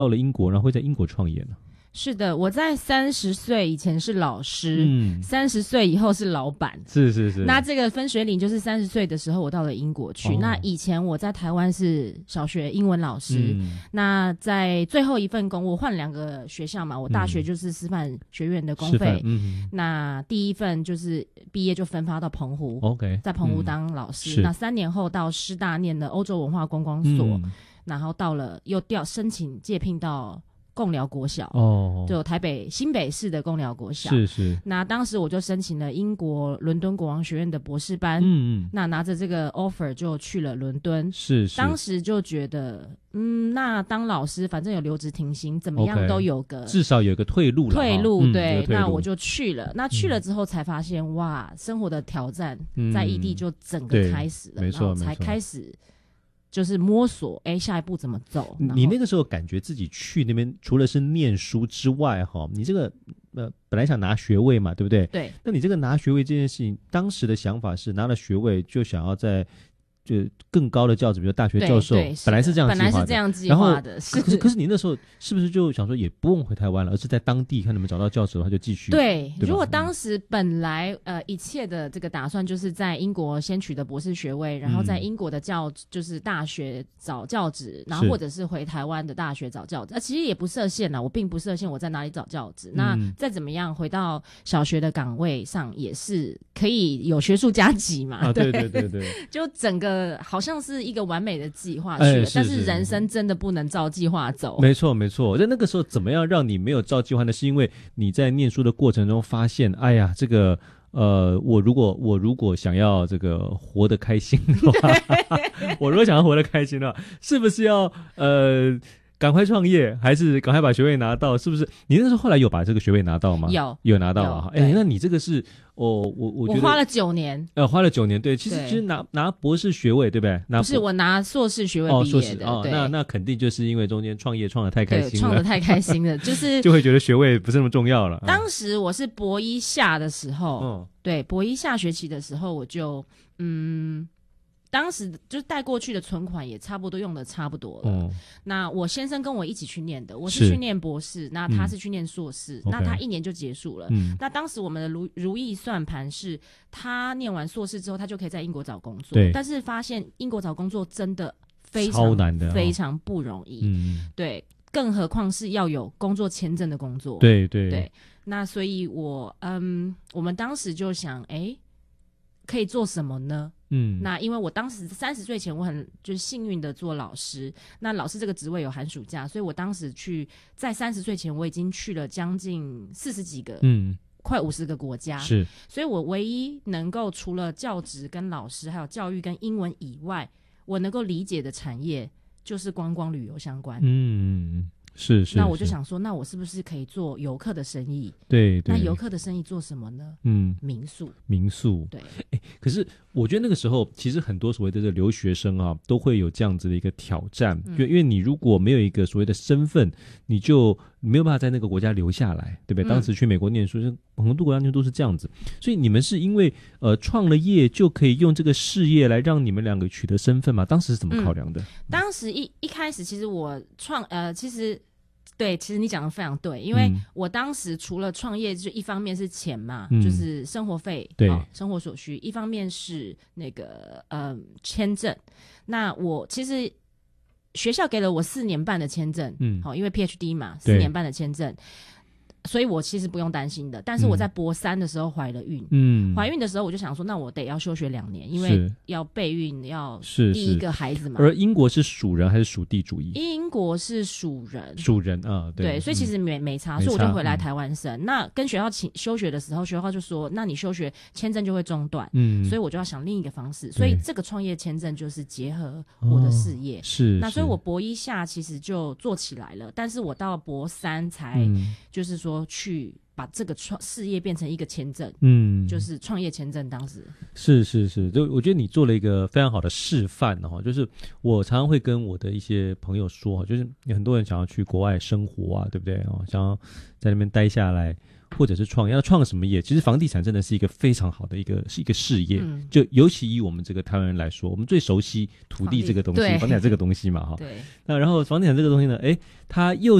到了英国，然后会在英国创业呢？ 是的，我在30岁以前是老师，30岁以后是老板， 是。 那这个分水岭就是30岁的时候，我到了英国去。那以前我在台湾是小学英文老师，那在最后一份工，我换2个学校嘛，我大学就是师范学院的公费，那第一份就是毕业就分发到澎湖，OK， 在澎湖当老师。那3年后到师大念的欧洲文化观光所，然后到了又申请借聘到贡寮国小，就台北新北市的贡寮国小，是。那当时我就申请了英国伦敦国王学院的博士班，那拿着这个 offer 就去了伦敦，是。当时就觉得，那当老师反正有留职停薪，怎么样都有个至少有个退路了， 对。那我就去了，那去了之后才发现，哇，生活的挑战在异地就整个开始了，然后才开始。就是摸索，下一步怎么走？ 你那个时候感觉自己去那边，除了是念书之外，你这个本来想拿学位嘛，对不对？ 对。 那你这个拿学位这件事情，当时的想法是拿了学位就想要在就更高的教职，比如大学教授，本来是这样计划的。可是你那时候是不是就想说也不用回台湾了，而是在当地看能不能找到教职的话就继续？ 对，如果当时本来一切的这个打算就是在英国先取得博士学位，然后在英国的就是大学找教职，然后或者是回台湾的大学找教职，其实也不设限啦，我并不设限我在哪里找教职，那再怎么样回到小学的岗位上也是可以有学术加级嘛，对，就整个好像是一个完美的计划去了，但是人生真的不能照计划走。 没错。在那个时候怎么样让你没有照计划呢？是因为你在念书的过程中发现，哎呀，这个我如果想要这个活得开心的话，我如果想要活得开心的话，是不是要赶快创业，还是赶快把学位拿到？是不是？你那时候后来有把这个学位拿到吗？有拿到啊！那你这个是我觉得花了9年， 花了9年。对，其实拿博士学位，对不对？ 不是，我拿硕士学位毕业的。 那肯定就是因为中间创得太开心了， 创得太开心了，就是就会觉得学位不是那么重要了。 当时我是博一下的时候，对，博一下学期的时候，我就当时就带过去的存款也差不多用的差不多了。那我先生跟我一起去念的，我是去念博士，那他是去念硕士，那他1年就结束了。那当时我们的如意算盘是，他念完硕士之后，他就可以在英国找工作。但是发现英国找工作真的非常难的，非常不容易。对，更何况是要有工作签证的工作。对。那所以我们当时就想，可以做什么呢？那因为我当时30岁前我就是幸运的做老师，那老师这个职位有寒暑假，所以我当时在30岁前我已经去了将近40几个，快50个国家，是，所以我唯一能够除了教职跟老师还有教育跟英文以外，我能够理解的产业就是观光旅游相关。是。那我就想说，那我是不是可以做游客的生意？对。那游客的生意做什么呢？民宿。对。 可是我觉得那个时候，其实很多所谓的这个留学生啊，都会有这样子的一个挑战，因为你如果没有一个所谓的身份，你就没有办法在那个国家留下来，对不对？当时去美国念书，很多国家都是这样子。所以你们是因为创了业就可以用这个事业来让你们2个取得身份吗？当时是怎么考量的？ 当时一开始，其实我其实你讲的非常对，因为我当时除了创业，就一方面是钱嘛，就是生活费，对，生活所需；一方面是那个签证。那我其实学校给了我4年半的签证，因为 PhD 嘛，4年半的签证。所以我其实不用担心的，但是我在博3的时候怀了孕，怀孕的时候我就想说，那我得要休学2年，因为要备孕，要第一个孩子嘛。 而英国是属人还是属地主义？ 英国是属人啊， 对，所以其实没差，所以我就回来台湾生。那跟学校休学的时候，学校就说，那你休学签证就会中断，所以我就要想另一个方式，所以这个创业签证就是结合我的事业，那所以我博1下其实就做起来了，但是我到博3才就是说去把这个事业变成一个签证，就是创业签证。当时是，就我觉得你做了一个非常好的示范哦。就是我常常会跟我的一些朋友说，就是有很多人想要去国外生活啊，对不对哦？想要在那边待下来，或者是创业，要创什么业？其实房地产真的是一个非常好的一个事业。就尤其以我们这个台湾人来说，我们最熟悉土地这个东西，房地产这个东西嘛哈。 对。 那然后房地产这个东西呢，它又